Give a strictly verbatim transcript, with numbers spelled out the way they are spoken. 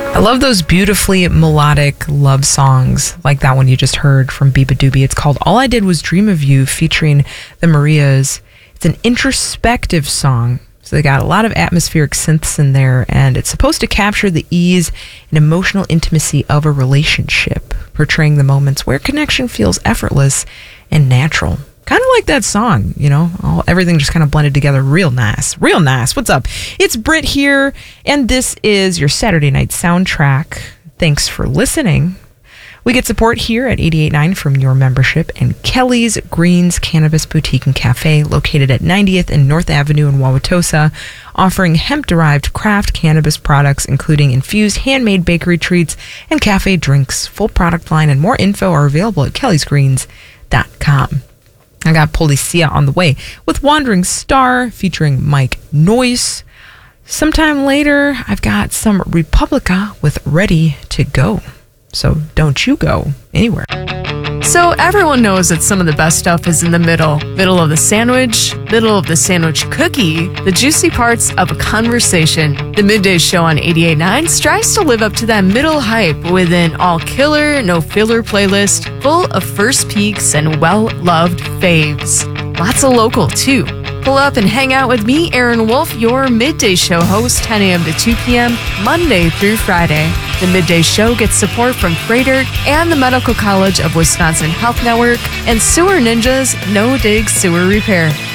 I love those beautifully melodic love songs like that one you just heard from Biba Doobie. It's called All I Did Was Dream of You, featuring the Marias. It's an introspective song, so they got a lot of atmospheric synths in there, and it's supposed to capture the ease and emotional intimacy of a relationship, portraying the moments where connection feels effortless and natural. Kind of like that song, you know, all, everything just kind of blended together real nice. Real nice. What's up? It's Britt here, and this is your Saturday night soundtrack. Thanks for listening. We get support here at eighty-eight point nine from your membership and Kelly's Greens Cannabis Boutique and Cafe, located at ninetieth and North Avenue in Wauwatosa, offering hemp-derived craft cannabis products, including infused handmade bakery treats and cafe drinks. Full product line and more info are available at kellys greens dot com. I got Policia on the way with Wandering Star featuring Mike Noyce. Sometime later, I've got some Republica with Ready to Go. So don't you go anywhere. So everyone knows that some of the best stuff is in the middle. Middle of the sandwich, middle of the sandwich cookie, the juicy parts of a conversation. The Midday Show on eighty-eight point nine strives to live up to that middle hype with an all-killer, no-filler playlist full of first peeks and well-loved faves. Lots of local, too. Pull up and hang out with me, Aaron Wolf, your Midday Show host, ten a.m. to two p.m., Monday through Friday. The Midday Show gets support from Freighter and the Medical College of Wisconsin Health Network and Sewer Ninjas No Dig Sewer Repair.